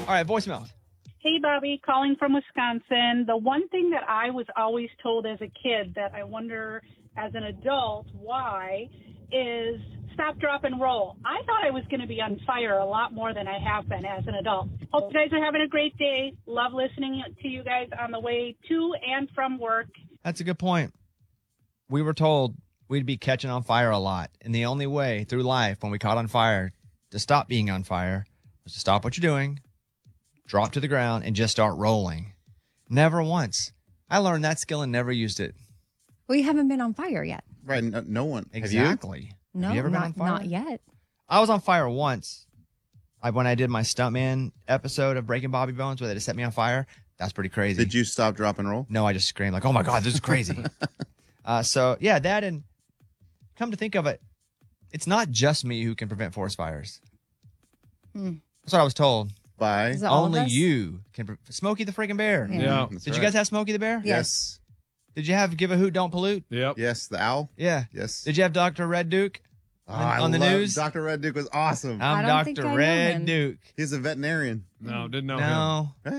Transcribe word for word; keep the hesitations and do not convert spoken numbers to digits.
All right, voicemails. Hey, Bobby, calling from Wisconsin. The one thing that I was always told as a kid that I wonder as an adult why is stop, drop, and roll. I thought I was going to be on fire a lot more than I have been as an adult. Hope you guys are having a great day. Love listening to you guys on the way to and from work. That's a good point. We were told we'd be catching on fire a lot. And the only way through life when we caught on fire to stop being on fire was to stop what you're doing, drop to the ground, and just start rolling. Never once. I learned that skill and never used it. Well, you haven't been on fire yet. Right. No, no one. Exactly. Have No, Have you ever not, been on fire? not yet. I was on fire once. I, when I did my Stuntman episode of Breaking Bobby Bones where they just set me on fire, that's pretty you? crazy. Did you stop, drop, and roll? No, I just screamed like, oh my God, this is crazy. uh, so, yeah, that and come to think of it, it's not just me who can prevent forest fires. Hmm. That's what I was told. By Is it all of Only us? you can. Pre- Smokey the freaking bear. Yeah. Yeah. That's Did right. you guys have Smokey the bear? Yes. Did you have Give a Hoot, Don't Pollute? Yep. Yes. The owl. Yeah. Yes. Did you have Doctor Red Duke Oh, on, I on the love- news? Doctor Red Duke was awesome. I I'm don't think I Doctor know Red him. Duke. He's a veterinarian. No, didn't know him. No.